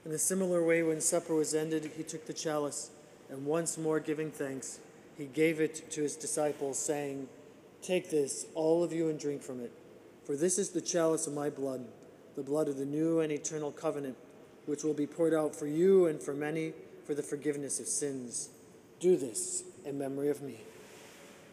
In a similar way, when supper was ended, he took the chalice, and once more giving thanks, he gave it to his disciples, saying, "Take this, all of you, and drink from it. For this is the chalice of my blood, the blood of the new and eternal covenant, which will be poured out for you and for many for the forgiveness of sins. Do this in memory of me."